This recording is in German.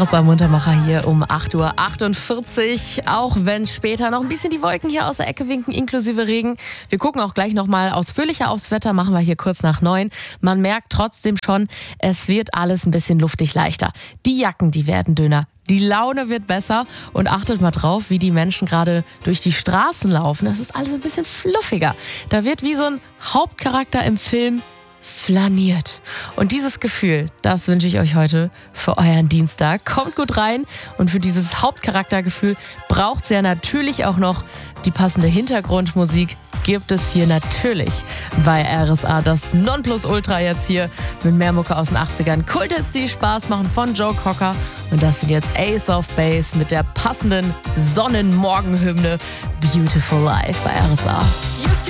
RSA Muntermacher hier um 8:48 Uhr. Auch wenn später noch ein bisschen die Wolken hier aus der Ecke winken, inklusive Regen. Wir gucken auch gleich nochmal ausführlicher aufs Wetter, machen wir hier kurz nach 9. Man merkt trotzdem schon, es wird alles ein bisschen luftig leichter. Die Jacken, die werden dünner. Die Laune wird besser und achtet mal drauf, wie die Menschen gerade durch die Straßen laufen. Das ist alles ein bisschen fluffiger. Da wird wie so ein Hauptcharakter im Film flaniert. Und dieses Gefühl, das wünsche ich euch heute für euren Dienstag. Kommt gut rein und für dieses Hauptcharaktergefühl braucht es ja natürlich auch noch die passende Hintergrundmusik. Gibt es hier natürlich bei RSA das Nonplusultra jetzt hier mit mehr Mucke aus den 80ern. Kulthits, die Spaß machen von Joe Cocker. Und das sind jetzt Ace of Base mit der passenden Sonnenmorgenhymne Beautiful Life bei RSA.